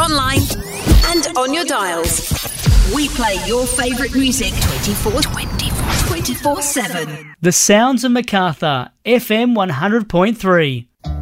online and on your dials. We play your favourite music 24/7. The Sounds of Macarthur, FM 100.3.